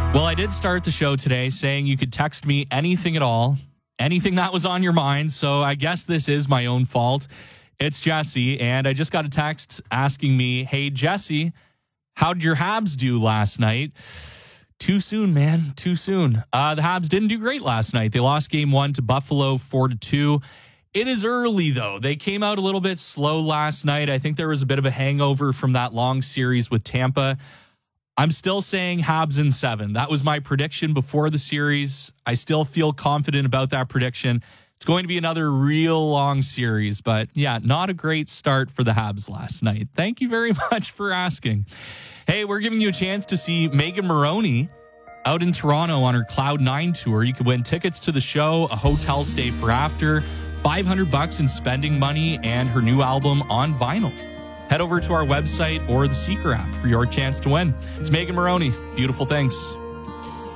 Well, I did start the show today saying you could text me anything at all, anything that was on your mind. So I guess this is my own fault. It's Jesse, and I just got a text asking me, hey, Jesse, how'd your Habs do last night? Too soon, man. Too soon. The Habs didn't do great last night. They lost game 1 to Buffalo 4-2. It is early, though. They came out a little bit slow last night. I think there was a bit of a hangover from that long series with Tampa. I'm still saying Habs in 7. That was my prediction before the series. I still feel confident about that prediction. It's going to be another real long series, but yeah, not a great start for the Habs last night. Thank you very much for asking. Hey, we're giving you a chance to see Megan Moroney out in Toronto on her Cloud9 tour. You could win tickets to the show, a hotel stay for after, $500 in spending money, and her new album on vinyl. Head over to our website or the Seeker app for your chance to win. It's Megan Moroney. Beautiful things.